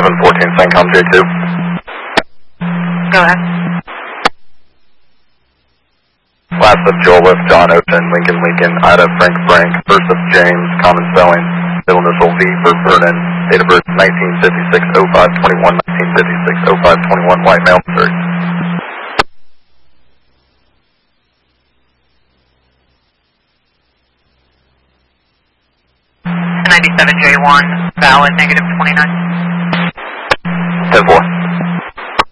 714 CENTCOM J2. Go ahead. Last of Joel West, John Ocean, Lincoln Lincoln, Ida Frank Frank, first of James, common spelling, middle initial V for Vernon, date of birth 1956-05-21, 1956-05-21, white male, Missouri. 97J1, valid, -29. 10-4.